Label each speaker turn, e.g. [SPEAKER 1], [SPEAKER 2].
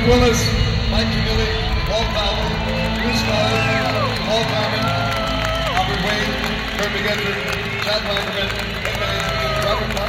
[SPEAKER 1] Mike Willis, Mike Camilli, Paul Fowler, Bruce Fowler, Paul Carmen, Albert Wade, Kurt McGether, Chad Wackerman, Robert